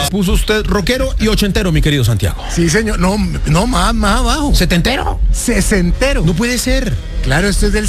puso usted rockero y ochentero, mi querido Santiago. Sí, señor. No, más abajo. ¿Setentero? Sesentero. No puede ser. Claro, esto es del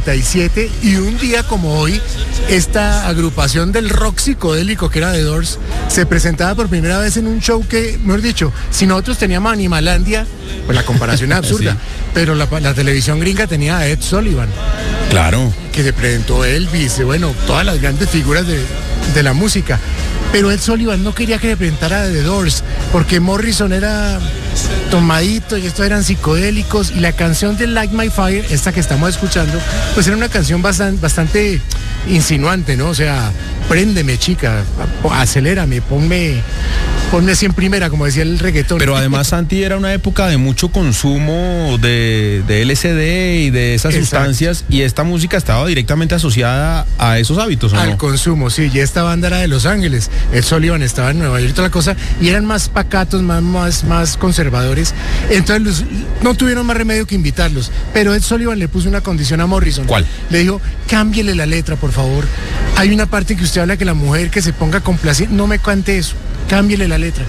67 y un día como hoy, esta agrupación del rock psicodélico que era The Doors se presentaba por primera vez en un show que, mejor dicho, si nosotros teníamos Animalandia, pues la comparación es absurda, sí. Pero la televisión gringa tenía a Ed Sullivan. Claro. Que se presentó Elvis, bueno, todas las grandes figuras de la música. Pero Ed Sullivan no quería que le presentara The Doors, porque Morrison era tomadito y estos eran psicodélicos, y la canción de Light My Fire, esta que estamos escuchando, pues era una canción bastante insinuante, ¿no? O sea, préndeme, chica, acelérame, ponme así en primera, como decía el reggaetón. Pero además, Santi, era una época de mucho consumo de LSD y de esas sustancias, y esta música estaba directamente asociada a esos hábitos, ¿o no? Al consumo, sí, y esta banda era de Los Ángeles, Ed Sullivan estaba en Nueva York y toda la cosa, y eran más pacatos, más conservadores, entonces no tuvieron más remedio que invitarlos, pero Ed Sullivan le puso una condición a Morrison. ¿Cuál? Le dijo, cámbiele la letra, por favor, hay una parte que usted habla que la mujer que se ponga complaciente, no me cante eso, cámbiele la letra.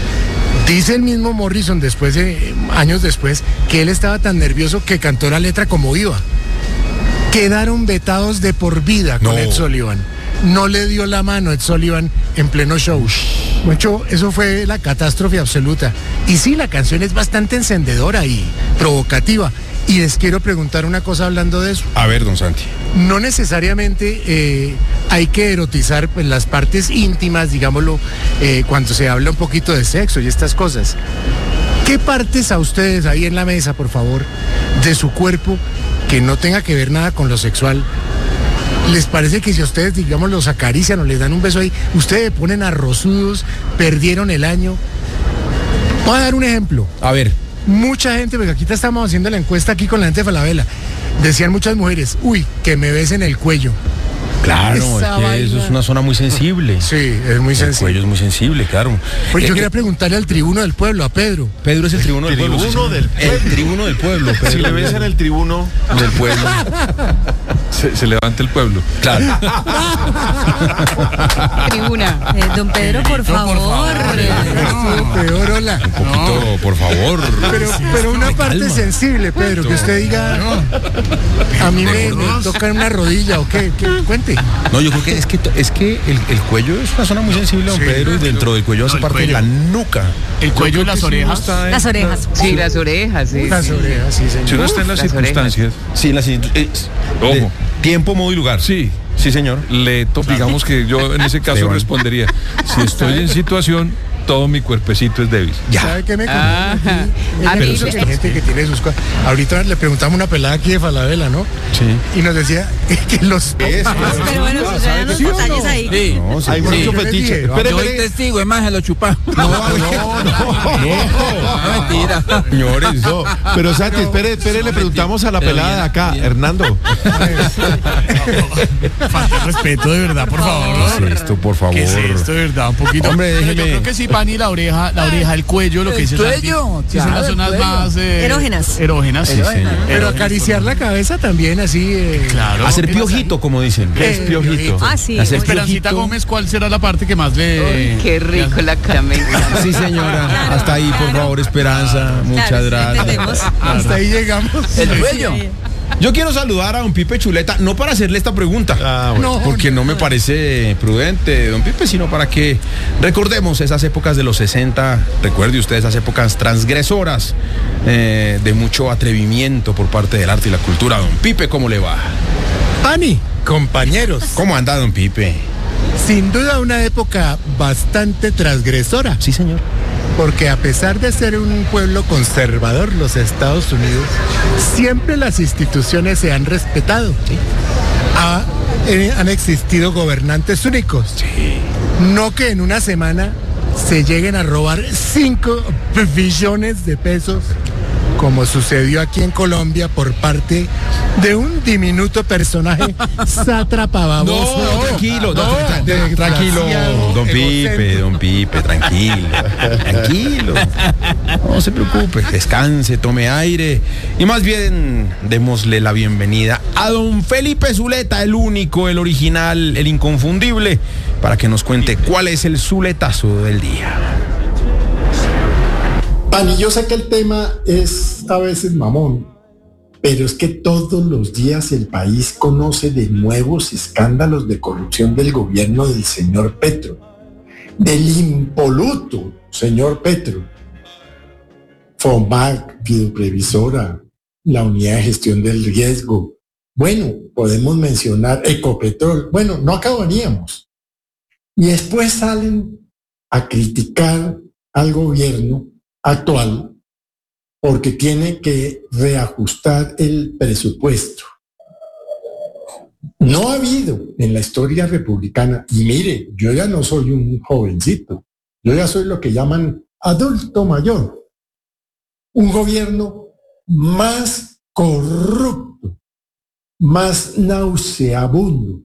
Dice el mismo Morrison años después, que él estaba tan nervioso que cantó la letra como iba. Quedaron vetados de por vida con Ed Sullivan. No le dio la mano Ed Sullivan en pleno show. Mucho, eso fue la catástrofe absoluta. Y sí, la canción es bastante encendedora y provocativa. Y les quiero preguntar una cosa hablando de eso. A ver, don Santi. No necesariamente hay que erotizar pues, las partes íntimas, digámoslo, cuando se habla un poquito de sexo y estas cosas. ¿Qué partes a ustedes ahí en la mesa, por favor, de su cuerpo que no tenga que ver nada con lo sexual, les parece que si ustedes, digamos, los acarician o les dan un beso ahí, ustedes ponen arrozudos, perdieron el año? Voy a dar un ejemplo. A ver. Mucha gente, porque aquí estamos haciendo la encuesta aquí con la gente de Falabella, decían muchas mujeres, uy, que me besen el cuello. Claro, es que eso es una zona muy sensible. Sí, es muy sensible. El cuello es muy sensible, claro. Pues yo quería preguntarle al tribuno del pueblo, a Pedro. Pedro es el tribuno del pueblo. El tribuno del pueblo. Si le besan el tribuno del pueblo, se levanta el pueblo. Claro. Tribuna. Don Pedro, por favor. Peor, hola. Un poquito, por favor. Pero una parte sensible, Pedro, que usted diga, a mí me toca una rodilla o qué, cuente. No, yo creo que es que el cuello es una zona muy sensible, don Pedro, y dentro del cuello hace parte de la nuca. El cuello y las orejas. Las orejas. Sí, las orejas, sí. Las orejas, sí, señor. Si uno está en las circunstancias. Sí, en las Ojo. Tiempo, modo y lugar. Sí. Sí, señor. Digamos que yo en ese caso respondería, si estoy en situación, todo mi cuerpecito es débil. Ya. ¿Sabe qué me Hay gente que tiene sus cosas. Ahorita le preguntamos una pelada aquí de Falabella, ¿no? Sí. Y nos decía que los... Pero bueno, suceden los detalles ahí. Sí. No, sí, Hay mucho fetiche. Yo soy testigo, es más, se lo chupamos. No, mentira. Señores, no. Pero Santi, espere, le preguntamos a la pelada de acá, Hernando. Falta de respeto, de verdad, por favor. ¿Qué es esto, por favor? ¿Qué es esto, de verdad? Un poquito. Hombre, déjeme. Yo creo que sí, Pani, la oreja, el cuello, lo que dice Santi. Sí, son las zonas más... Erógenas. Erógenas, sí, señor. Pero acariciar la cabeza también, así... Claro. Hacer piojito, como dicen. Es piojito. Ah, sí. Hacer Esperancita piojito. Gómez, ¿cuál será la parte que más le... Qué rico la caramela. Sí, señora. Hasta ahí, por favor, Esperanza. Muchas gracias. Entendemos. Hasta ahí llegamos. El cuello. Yo quiero saludar a don Pipe Chuleta, no para hacerle esta pregunta, porque no me parece prudente, don Pipe, sino para que recordemos esas épocas de los 60, recuerde usted esas épocas transgresoras, de mucho atrevimiento por parte del arte y la cultura. Don Pipe, ¿cómo le va? Pani, compañeros, ¿Cómo anda, don Pipe? sin duda una época bastante transgresora. Sí, señor. Porque a pesar de ser un pueblo conservador, los Estados Unidos, siempre las instituciones se han respetado. Sí. Han existido gobernantes únicos. Sí. No que en una semana se lleguen a robar 5 billones de pesos, como sucedió aquí en Colombia por parte de un diminuto personaje sátrapa baboso. No, tranquilo, tranquilo, don Pipe, tranquilo. No se preocupe, descanse, tome aire y más bien démosle la bienvenida a don Felipe Zuleta, el único, el original, el inconfundible, para que nos cuente cuál es el zuletazo del día. Pani, yo sé que el tema es a veces mamón, pero es que todos los días el país conoce de nuevos escándalos de corrupción del gobierno del señor Petro, del impoluto señor Petro. FOMAC, Fiduprevisora, la Unidad de Gestión del Riesgo. Bueno, podemos mencionar Ecopetrol. Bueno, no acabaríamos. Y después salen a criticar al gobierno actual porque tiene que reajustar el presupuesto. No ha habido en la historia republicana, y mire, yo ya no soy un jovencito, yo ya soy lo que llaman adulto mayor, un gobierno más corrupto, más nauseabundo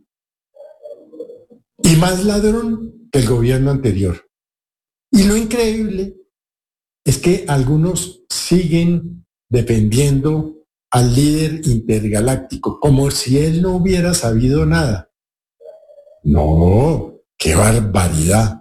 y más ladrón que el gobierno anterior. Y lo increíble es que algunos siguen defendiendo al líder intergaláctico como si él no hubiera sabido nada. No, qué barbaridad.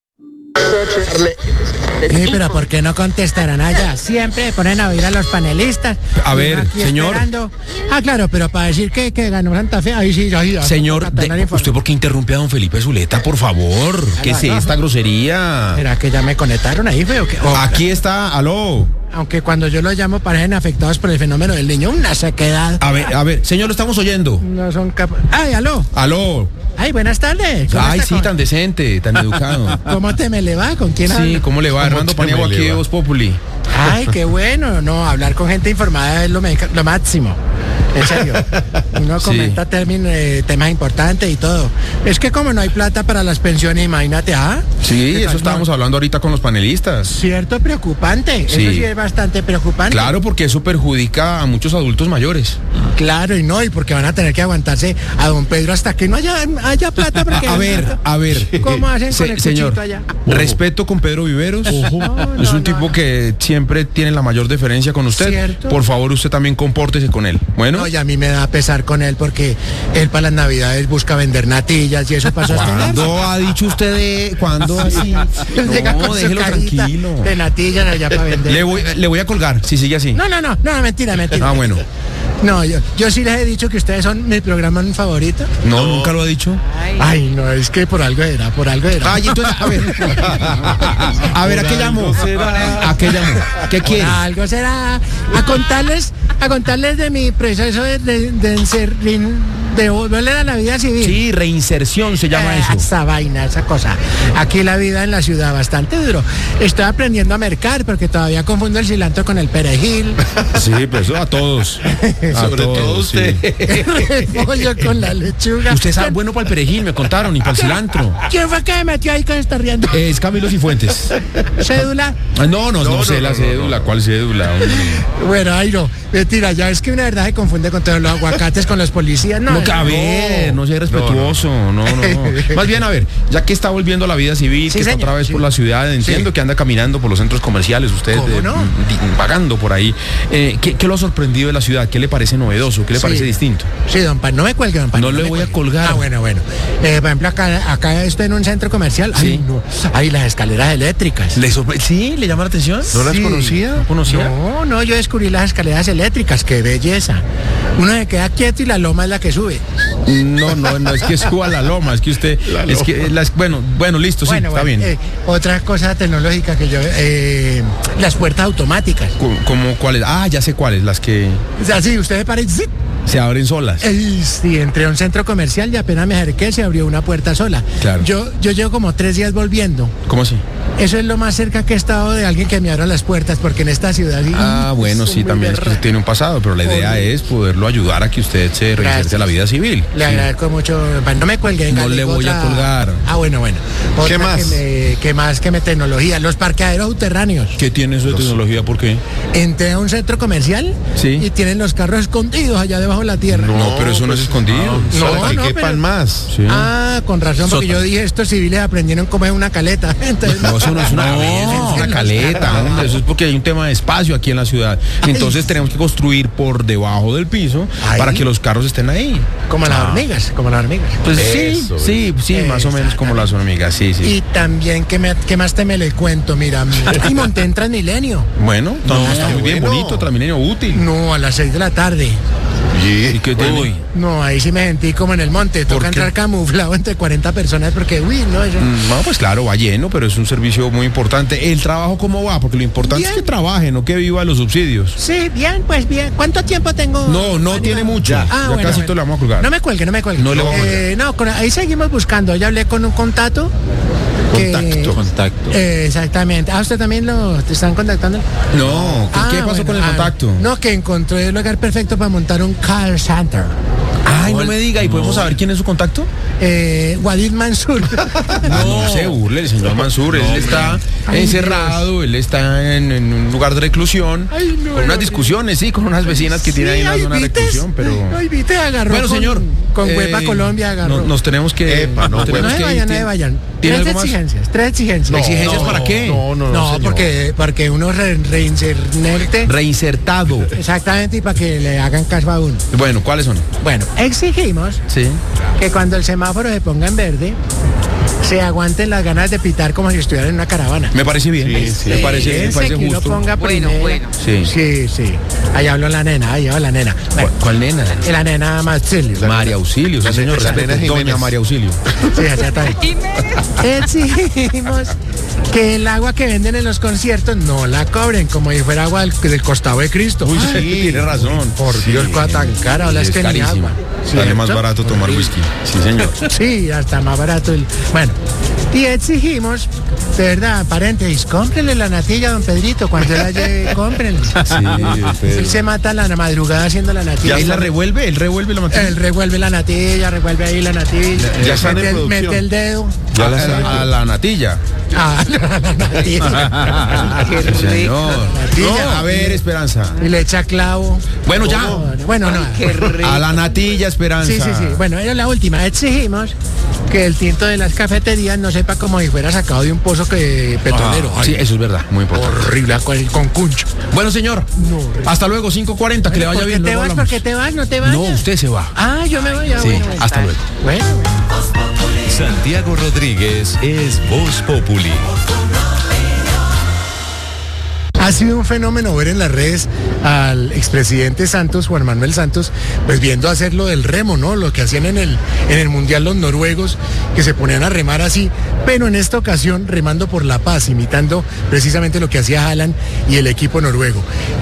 Pero ¿por qué no contestarán allá? Siempre ponen a oír a los panelistas. A ver, señor. Esperando. Ah, claro, pero para decir que ganó Santa Fe, ahí sí. Señor, ¿usted por qué interrumpe a don Felipe Zuleta, por favor? ¿Qué es esta grosería? ¿Será que ya me conectaron ahí, feo? Aquí está, aló. Aunque cuando yo lo llamo parecen afectados por el fenómeno del niño, una sequedad. A ver, señor, lo estamos oyendo. No son capaces. ¡Ay, aló! Aló. Ay, buenas tardes. Ay, sí, tan decente, tan educado. ¿Cómo te me le va? ¿Con quién hablo? Sí, ¿cómo le va? Hernando Paniagua aquí de Voz Populi. Ay, qué bueno. No, hablar con gente informada es lo máximo. En serio. Uno comenta temas importantes y todo. Es que como no hay plata para las pensiones, imagínate, ¿ah? Sí, eso estábamos hablando ahorita con los panelistas. Cierto, preocupante. Sí. Eso sí es bastante preocupante. Claro, porque eso perjudica a muchos adultos mayores. Claro, y porque van a tener que aguantarse a don Pedro hasta que no haya plata. Porque a ver. ¿Cómo hacen con el señor, allá? Respeto con Pedro Viveros. Es un tipo que siempre tiene la mayor deferencia con usted. ¿Cierto? Por favor, usted también compórtese con él. Bueno. No, y a mí me da pesar con él porque él para las navidades busca vender natillas y eso pasó hasta ¿Cuándo ha dicho usted ¿Cuándo así? No, déjelo tranquilo. De natillas allá para vender. Le voy a colgar si sigue así. No, mentira. Ah, bueno. No, yo sí les he dicho que ustedes son mi programa favorito. No, nunca lo ha dicho. Ay, no, es que por algo era. Ay, entonces, a ver, ¿a qué llamo? ¿A qué llamo? ¿Qué quiere? Algo será. A contarles de mi proceso de volver a la vida civil. Sí, reinserción se llama eso. Esa cosa. Aquí la vida en la ciudad bastante duro. Estoy aprendiendo a mercar porque todavía confundo el cilantro con el perejil. Sí, pues a todos. Sobre todo usted. El pollo con la lechuga. Usted es bueno para el perejil, me contaron, y para el cilantro. ¿Quién fue que me metió ahí que está riendo? Es Camilo Cifuentes. ¿Cédula? No sé la cédula. ¿Cuál cédula? Bueno, ahí no. Mentira, ya es que una verdad se confunde con todos los aguacates con los policías. No sea irrespetuoso. No. Más bien, a ver, ya que está volviendo a la vida civil, que está otra vez por la ciudad, entiendo que anda caminando por los centros comerciales, usted vagando por ahí. ¿Qué lo ha sorprendido de la ciudad? ¿Qué le parece novedoso? ¿Qué le parece distinto? Sí, don Pan, no me cuelgue, don Pan. No le voy a colgar. Ah, bueno. Por ejemplo, acá estoy en un centro comercial. Sí. Ay, las escaleras eléctricas. ¿Sí? ¿Le llama la atención? ¿No las conocía? No, yo descubrí las escaleras eléctricas. ¡Qué belleza! Uno se queda quieto y la loma es la que sube. No es que suba la loma, es que usted... Bueno, listo, sí, está bien. Otra cosa tecnológica que yo... las puertas automáticas. ¿Cómo cuáles? Ah, ya sé cuáles, las que... O sea, sí, usted me parece... Se abren solas. Sí, entré a un centro comercial y apenas me acerqué, se abrió una puerta sola. Claro. Yo llevo como 3 días volviendo. ¿Cómo así? Eso es lo más cerca que he estado de alguien que me abra las puertas, porque en esta ciudad... Bueno, sí, también es que usted tiene un pasado, pero la idea es poderlo ayudar a que usted se reinserte a la vida civil. Le agradezco mucho. No me cuelgue. No le voy a colgar. Bueno. ¿Qué más? ¿Qué más que tecnología? Los parqueaderos subterráneos. ¿Qué tiene eso de tecnología? ¿Por qué? Entré a un centro comercial y tienen los carros escondidos allá debajo de la tierra. No, pero eso no es escondido. Para que quepan más. Sí. Con razón, porque yo dije, estos civiles aprendieron cómo es una caleta. Entonces, eso no es una vez, eso es una caleta, hombre, eso es porque hay un tema de espacio aquí en la ciudad. Entonces tenemos que construir por debajo del piso para que los carros estén ahí. Como las hormigas, como las hormigas. Pues sí, más o menos como las hormigas, sí. Y también, ¿qué más te me le cuento? Mira, y monté en Transmilenio. Bueno, está muy bien, bonito, Transmilenio útil. No, a las 6 de la tarde. ¿Y qué te No, ahí sí me sentí como en el monte. Toca entrar camuflado entre 40 personas porque, no, eso... No, pues claro, va lleno, pero es un servicio muy importante. ¿El trabajo cómo va? Porque lo importante bien. es que trabaje, no que viva los subsidios. Sí, bien, pues bien. ¿Cuánto tiempo tengo? No tiene mucho. Ya bueno, casi todo le vamos a colgar. No me cuelgue. No le vamos a colgar. Ahí seguimos buscando. Ya hablé con un contacto. Contacto. Exactamente. ¿Usted también te están contactando? No, ¿qué pasó con el contacto? No, que encontré el lugar perfecto para montar un call center. Ay, no me diga, ¿y podemos saber quién es su contacto? Wadid Mansur. No se burle, el señor Mansur, él está encerrado, él está en un lugar de reclusión, con unas discusiones, con unas vecinas que tiene ahí en la zona de reclusión, pero... Viste, agarró bueno, señor, con Huepa Colombia agarró. Nos tenemos que... No vayan. ¿Tiene Tres exigencias. ¿Exigencias para qué? No, porque uno reinsertado. Exactamente, y para que le hagan caso a uno. Bueno, ¿cuáles son? Bueno, exigimos que cuando el semáforo se ponga en verde, se aguanten las ganas de pitar como si estuvieran en una caravana. Me parece bien. Me parece que uno justo. ponga Bueno. Sí. Ahí habló la nena, Bueno, ¿Cuál nena? la nena Auxilio. María Auxilio, sí, señor. Doña María Auxilio. Sí, exactamente. Exigimos que el agua que venden en los conciertos no la cobren como si fuera agua del costado de Cristo. Uy, sí, tiene razón. Por Dios, cosa tan cara, ahora es que ni agua. Sale más barato tomar whisky. Sí, señor. Sí, hasta más barato. Bueno, y exigimos, de verdad, paréntesis, cómprenle la natilla a don Pedrito. Cuando él la lleve, cómprenle. Sí, Él se mata a la madrugada haciendo la natilla. ¿Y ahí la revuelve? ¿Él revuelve la natilla? Él revuelve la natilla, revuelve ahí la natilla. Ya están en producción. Mete el dedo. A la natilla. La natilla. Qué rico. Señor. Natilla. A ver, Esperanza. Y le echa clavo. Bueno, ya. Bueno, no. Qué rico. A la natilla, Esperanza. Sí. Bueno, era la última. Exigimos que el tinto de las cafeterías no sepa como si fuera sacado de un pozo petrolero. Sí, eso es verdad. Muy importante. Horrible, con cuncho. Bueno, señor. Hasta luego, 5:40. Que le vaya bien. ¿Por qué te vas? ¿No te vas? No, usted se va. Yo me voy. Sí, hasta luego. Bueno. Santiago Rodríguez es Voz Populi. Ha sido un fenómeno ver en las redes al expresidente Santos, Juan Manuel Santos, pues viendo hacer lo del remo, ¿no? Lo que hacían en el Mundial los noruegos, que se ponían a remar así, pero en esta ocasión remando por la paz, imitando precisamente lo que hacía Haaland y el equipo noruego.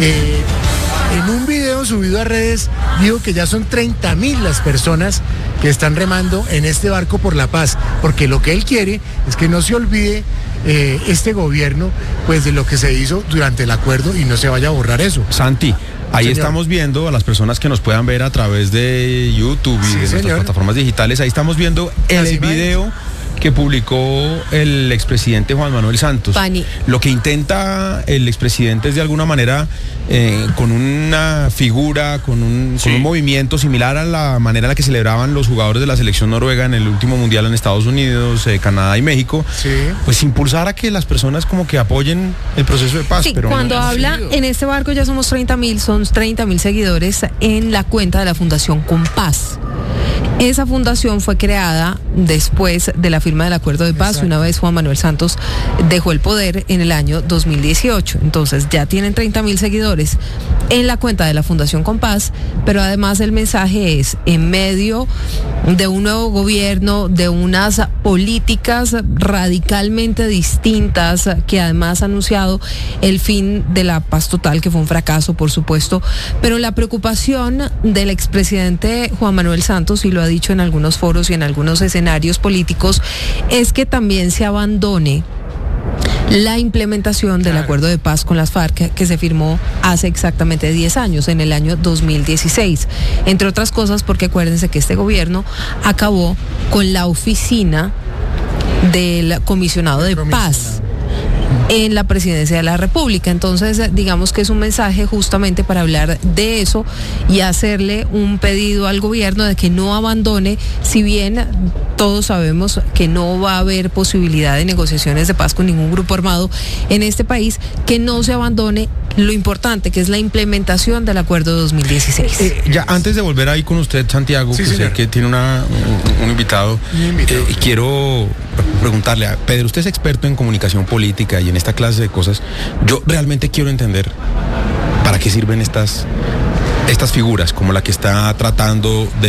En un video subido a redes, dijo que ya son 30.000 las personas que están remando en este barco por la paz, porque lo que él quiere es que no se olvide este gobierno pues de lo que se hizo durante el acuerdo y no se vaya a borrar eso. Santi, ahí Señor. estamos viendo a las personas que nos puedan ver a través de YouTube y de nuestras plataformas digitales. Ahí estamos viendo el video que publicó el expresidente Juan Manuel Santos. Pani. Lo que intenta el expresidente es de alguna manera con una figura, con un movimiento similar a la manera en la que celebraban los jugadores de la selección noruega en el último mundial en Estados Unidos, Canadá y México, pues impulsar a que las personas como que apoyen el proceso de paz. Sí, pero cuando habla en este barco ya somos 30.000, son 30.000 seguidores en la cuenta de la Fundación Compás. Esa fundación fue creada después de la firma del acuerdo de paz, una vez Juan Manuel Santos dejó el poder en el año 2018. Entonces ya tienen 30.000 seguidores en la cuenta de la Fundación Compás, pero además el mensaje es, en medio de un nuevo gobierno, de unas políticas radicalmente distintas, que además ha anunciado el fin de la paz total, que fue un fracaso, por supuesto, pero la preocupación del expresidente Juan Manuel Santos, y lo ha dicho en algunos foros y en algunos escenarios políticos, es que también se abandone la implementación del acuerdo de paz con las FARC que se firmó hace exactamente 10 años, en el año 2016. Entre otras cosas porque acuérdense que este gobierno acabó con la oficina del comisionado de paz en la presidencia de la República. Entonces, digamos que es un mensaje justamente para hablar de eso y hacerle un pedido al gobierno de que no abandone, si bien todos sabemos que no va a haber posibilidad de negociaciones de paz con ningún grupo armado en este país, que no se abandone lo importante, que es la implementación del acuerdo de 2016. Ya antes de volver ahí con usted, Santiago, Sí, que sé señor. que tiene un invitado, quiero preguntarle a Pedro, usted es experto en comunicación política y en esta clase de cosas. Yo realmente quiero entender para qué sirven estas figuras, como la que está tratando de